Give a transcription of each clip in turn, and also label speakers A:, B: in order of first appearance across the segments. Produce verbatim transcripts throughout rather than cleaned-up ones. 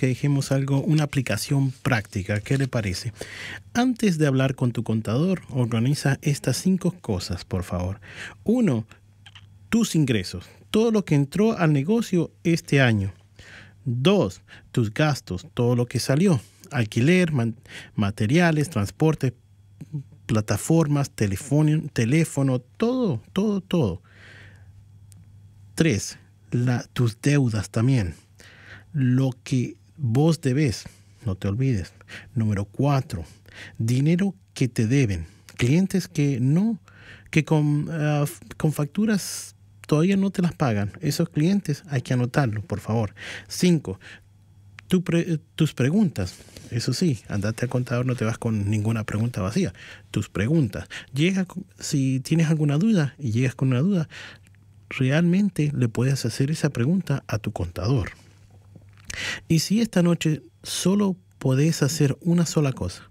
A: que dejemos algo, una aplicación práctica. ¿Qué le parece? Antes de hablar con tu contador, organiza estas cinco cosas, por favor. Uno, tus ingresos. Todo lo que entró al negocio este año. Dos, tus gastos. Todo lo que salió. Alquiler, man- materiales, transporte, plataformas, teléfono, teléfono, todo, todo, todo. Tres, la, tus deudas también. Lo que vos debes, no te olvides. Número cuatro, dinero que te deben. Clientes que no, que con, uh, con facturas todavía no te las pagan. Esos clientes hay que anotarlo, por favor. Cinco, tu pre, tus preguntas. Eso sí, andate al contador, no te vas con ninguna pregunta vacía. Tus preguntas. Llega, si tienes alguna duda y llegas con una duda, realmente le puedes hacer esa pregunta a tu contador. Y si esta noche solo podés hacer una sola cosa,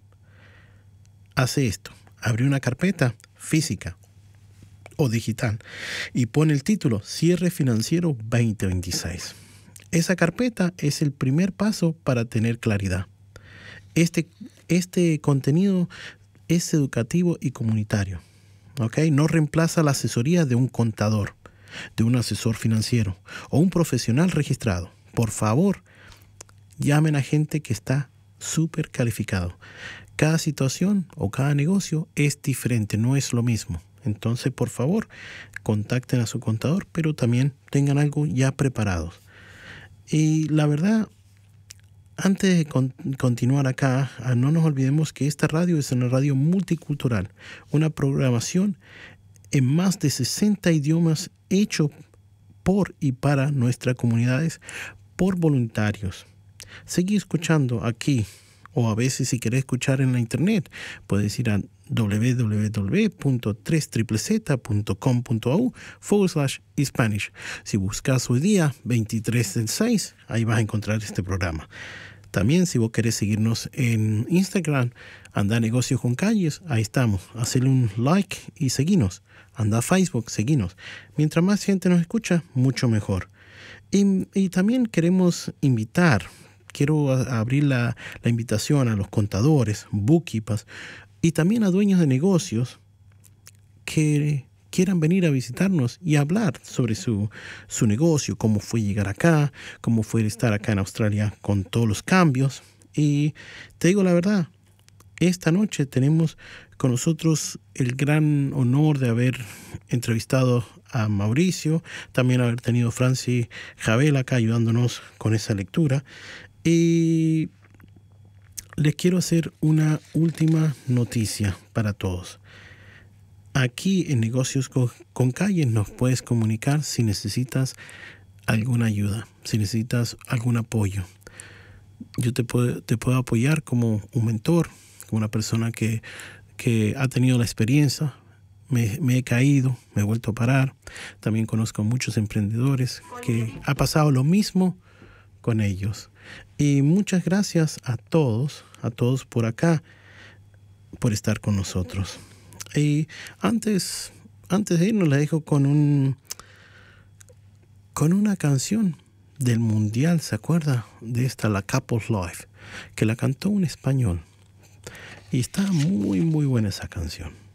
A: hace esto. Abre una carpeta física o digital y pone el título Cierre Financiero veinte veintiséis. Esa carpeta es el primer paso para tener claridad. Este, este contenido es educativo y comunitario. ¿Okay? No reemplaza la asesoría de un contador, de un asesor financiero o un profesional registrado. Por favor, llamen a gente que está súper calificado. Cada situación o cada negocio es diferente, no es lo mismo. Entonces, por favor, contacten a su contador, pero también tengan algo ya preparado. Y la verdad, antes de con- continuar acá, no nos olvidemos que esta radio es una radio multicultural, una programación en más de sesenta idiomas hecho por y para nuestras comunidades por voluntarios. Seguí escuchando aquí, o a veces si querés escuchar en la internet, puedes ir a w w w punto tres z z punto com punto a u forward slash Spanish. Si buscas hoy día veintitrés del seis, ahí vas a encontrar este programa. También si vos querés seguirnos en Instagram, anda a Negocios con Calles, ahí estamos. Hacele un like y seguinos. Anda a Facebook, seguinos. Mientras más gente nos escucha, mucho mejor. Y, y también queremos invitar, quiero a, a abrir la, la invitación a los contadores, bookkeepers y también a dueños de negocios que quieran venir a visitarnos y hablar sobre su, su negocio, cómo fue llegar acá, cómo fue estar acá en Australia con todos los cambios. Y te digo la verdad, esta noche tenemos con nosotros el gran honor de haber entrevistado a Mauricio, también haber tenido a Franci Javel acá ayudándonos con esa lectura. Y les quiero hacer una última noticia para todos. Aquí en Negocios con, con Calles nos puedes comunicar si necesitas alguna ayuda, si necesitas algún apoyo. Yo te puedo, te puedo apoyar como un mentor, como una persona que, que ha tenido la experiencia. Me, me he caído, me he vuelto a parar. También conozco a muchos emprendedores que ha pasado lo mismo con ellos. Y muchas gracias a todos, a todos por acá, por estar con nosotros. Y antes, antes de irnos, la dejo con un con una canción del Mundial, ¿se acuerda? De esta, la Cup of Life, que la cantó un español. Y está muy, muy buena esa canción.